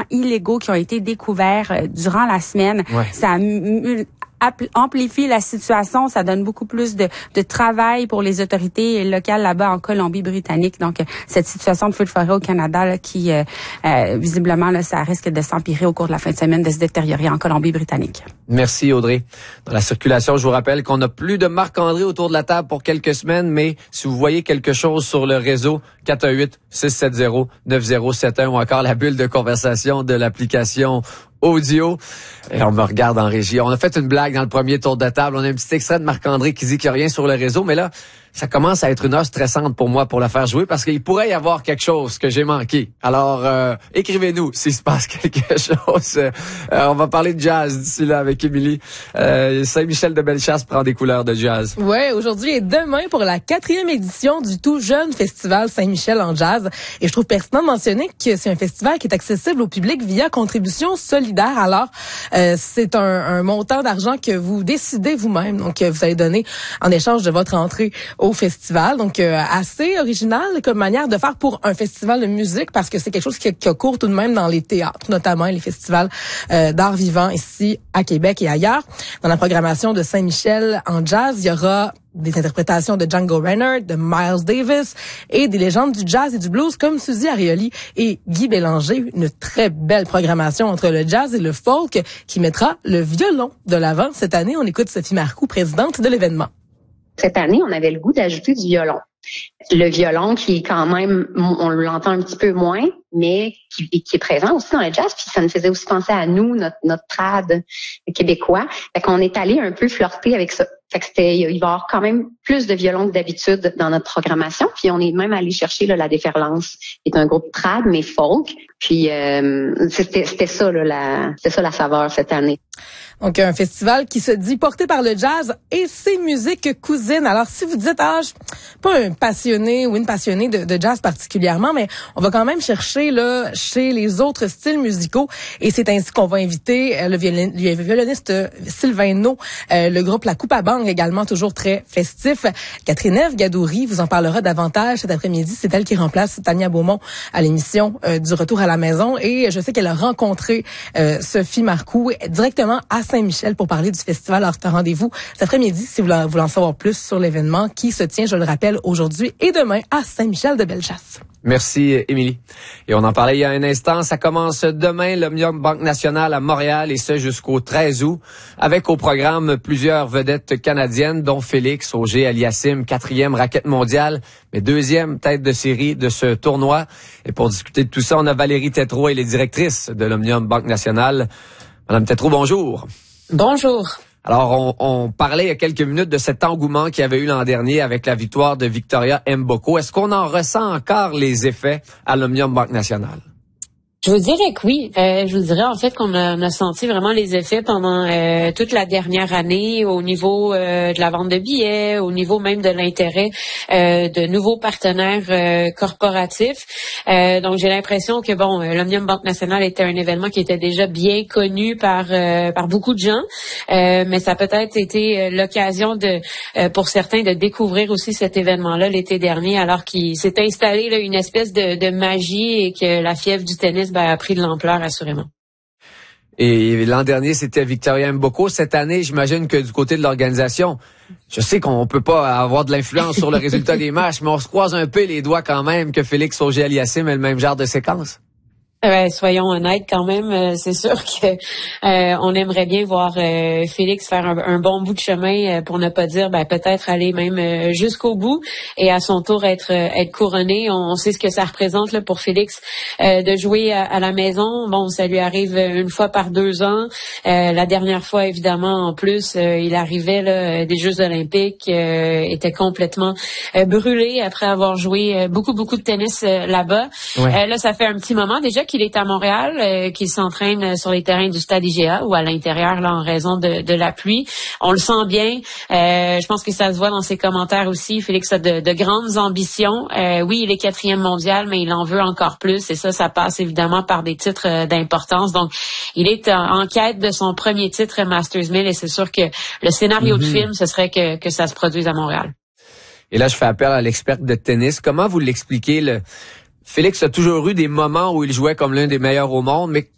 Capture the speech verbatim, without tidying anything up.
illégaux qui ont été découverts euh, durant la semaine. Ouais. Ça a m- amplifie la situation, ça donne beaucoup plus de, de travail pour les autorités locales là-bas en Colombie-Britannique. Donc, cette situation de feu de forêt au Canada là, qui, euh, euh, visiblement, là, ça risque de s'empirer au cours de la fin de semaine, de se détériorer en Colombie-Britannique. Merci, Audrey. Dans la circulation, je vous rappelle qu'on n'a plus de Marc-André autour de la table pour quelques semaines, mais si vous voyez quelque chose sur le réseau, quatre un huit, six sept zéro, neuf zéro sept un ou encore la bulle de conversation de l'application audio. Et on me regarde en régie. On a fait une blague dans le premier tour de table. On a un petit extrait de Marc-André qui dit qu'il n'y a rien sur le réseau. Mais là, ça commence à être une heure stressante pour moi pour la faire jouer parce qu'il pourrait y avoir quelque chose que j'ai manqué. Alors, euh, écrivez-nous s'il se passe quelque chose. Euh, on va parler de jazz d'ici là avec Émilie. Euh, Saint-Michel de Bellechasse prend des couleurs de jazz. Ouais, aujourd'hui et demain pour la quatrième édition du tout jeune festival Saint-Michel en jazz. Et je trouve pertinent de mentionner que c'est un festival qui est accessible au public via contribution solidaire. Alors, euh, c'est un, un montant d'argent que vous décidez vous-même. Donc, vous allez donner en échange de votre entrée au festival. Donc, euh, assez original comme manière de faire pour un festival de musique parce que c'est quelque chose qui, qui a cours tout de même dans les théâtres, notamment les festivals euh, d'art vivant ici à Québec et ailleurs. Dans la programmation de Saint-Michel en jazz, il y aura des interprétations de Django Reinhardt, de Miles Davis et des légendes du jazz et du blues comme Suzy Arioli et Guy Bélanger. Une très belle programmation entre le jazz et le folk qui mettra le violon de l'avant. Cette année, on écoute Sophie Marcoux, présidente de l'événement. Cette année, on avait le goût d'ajouter du violon. Le violon qui est quand même, on l'entend un petit peu moins, mais qui, qui est présent aussi dans le jazz. Puis ça nous faisait aussi penser à nous, notre, notre trad québécois. Fait qu'on est allé un peu flirter avec ça. Fait que c'était, il va y avoir quand même plus de violon que d'habitude dans notre programmation. Puis on est même allé chercher là, la Déferlance, qui est un groupe trad mais folk. Puis euh, c'était, c'était ça là, la, c'était ça la saveur cette année. Donc, un festival qui se dit porté par le jazz et ses musiques cousines. Alors, si vous dites, ah, je suis pas un passionné ou une passionnée de, de jazz particulièrement, mais on va quand même chercher là chez les autres styles musicaux. Et c'est ainsi qu'on va inviter le, violon, le violoniste Sylvain No, euh, le groupe La Coupe à Bang, également toujours très festif. Catherine Ève Gadouri vous en parlera davantage cet après-midi. C'est elle qui remplace Tania Beaumont à l'émission euh, du Retour à la maison. Et je sais qu'elle a rencontré euh, Sophie Marcoux directement à Saint-Michel pour parler du festival. Alors, c'est un rendez-vous cet après-midi si vous voulez en savoir plus sur l'événement qui se tient, je le rappelle, aujourd'hui et demain à Saint-Michel de Bellechasse. Merci, Émilie. Et on en parlait il y a un instant. Ça commence demain, l'Omnium Banque Nationale à Montréal, et ce jusqu'au treize août, avec au programme plusieurs vedettes canadiennes, dont Félix Auger-Aliassime, quatrième raquette mondiale, mais deuxième tête de série de ce tournoi. Et pour discuter de tout ça, on a Valérie Tétrault, elle est directrice de l'Omnium Banque Nationale. Madame Tétrault, bonjour. Bonjour. Alors, on, on parlait il y a quelques minutes de cet engouement qu'il y avait eu l'an dernier avec la victoire de Victoria Mboko. Est-ce qu'on en ressent encore les effets à l'Omnium Banque Nationale? Je vous dirais que oui. Euh, je vous dirais en fait qu'on a, on a senti vraiment les effets pendant euh, toute la dernière année au niveau euh, de la vente de billets, au niveau même de l'intérêt euh, de nouveaux partenaires euh, corporatifs. Euh, donc j'ai l'impression que bon, l'Omnium Banque Nationale était un événement qui était déjà bien connu par euh, par beaucoup de gens, euh, mais ça a peut-être été l'occasion de euh, pour certains de découvrir aussi cet événement-là l'été dernier, alors qu'il s'est installé là, une espèce de, de magie et que la fièvre du tennis ben, a pris de l'ampleur, assurément. Et l'an dernier, c'était Victoria Mboko. Cette année, j'imagine que du côté de l'organisation, je sais qu'on peut pas avoir de l'influence sur le résultat des matchs, mais on se croise un peu les doigts quand même que Félix Auger-Aliassime ait le même genre de séquence. Euh, soyons honnêtes quand même, euh, c'est sûr que euh, on aimerait bien voir euh, Félix faire un, un bon bout de chemin euh, pour ne pas dire ben, peut-être aller même euh, jusqu'au bout et à son tour être euh, être couronné. On, on sait ce que ça représente là, pour Félix euh, de jouer à, à la maison. Bon, ça lui arrive une fois par deux ans. Euh, la dernière fois, évidemment, en plus, euh, il arrivait là, des Jeux olympiques, euh, était complètement euh, brûlé après avoir joué euh, beaucoup beaucoup de tennis euh, là-bas. Ouais. Euh, là, ça fait un petit moment déjà qu'il est à Montréal, euh, qu'il s'entraîne sur les terrains du stade I G A ou à l'intérieur là en raison de, de la pluie. On le sent bien. Euh, je pense que ça se voit dans ses commentaires aussi. Félix a de, de grandes ambitions. Euh, oui, il est quatrième mondial, mais il en veut encore plus. Et ça, ça passe évidemment par des titres euh, d'importance. Donc, il est en, en quête de son premier titre Masters mille et c'est sûr que le scénario mm-hmm. de film, ce serait que, que ça se produise à Montréal. Et là, je fais appel à l'experte de tennis. Comment vous l'expliquez, le... Félix a toujours eu des moments où il jouait comme l'un des meilleurs au monde, mais